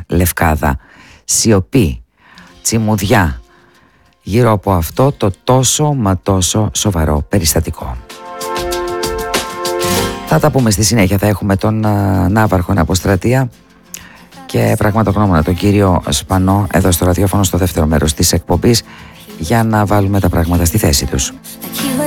Λευκάδα. Σιωπή, τσιμουδιά γύρω από αυτό το τόσο μα τόσο σοβαρό περιστατικό. Θα τα πούμε στη συνέχεια. Θα έχουμε τον Ναύαρχο Αποστρατεία και πραγματογνώμονα τον κύριο Σπανό εδώ στο ραδιόφωνο στο δεύτερο μέρος της εκπομπής, για να βάλουμε τα πράγματα στη θέση τους.